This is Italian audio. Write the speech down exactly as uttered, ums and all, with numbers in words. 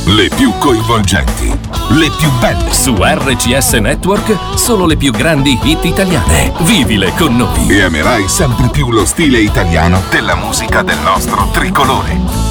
le più coinvolgenti, le più belle. Su R C S Network solo le più grandi hit italiane. Vivile con noi. E amerai sempre più lo stile italiano della musica del nostro tricolore.